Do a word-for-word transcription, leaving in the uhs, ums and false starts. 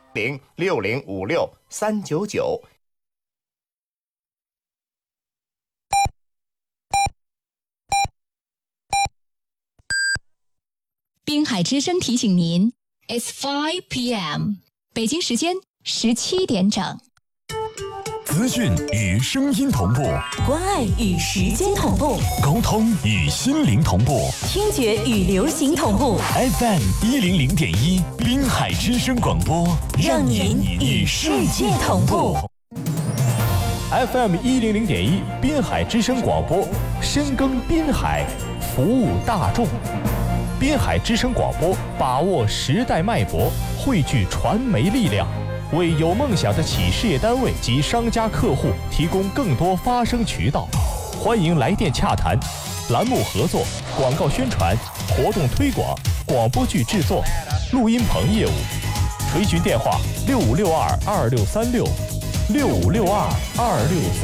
零六零五六三九九。 滨海之声提醒您 ，It's five p m 北京时间十七点整。 资讯与声音同步， 关爱与时间同步， 沟通与心灵同步， 听觉与流行同步。 F M 一零零点一，滨海之声广播， 让您与世界同步。 F M 一零零点一，滨海之声广播，深耕滨海，服务大众。滨海之声广播，把握时代脉搏，汇聚传媒力量，为有梦想的企事业单位及商家客户提供更多发声渠道。欢迎来电洽谈，栏目合作、广告宣传、活动推广、广播剧制作、录音棚业务。垂询电话：六五六二二六三六，六五六二二六三。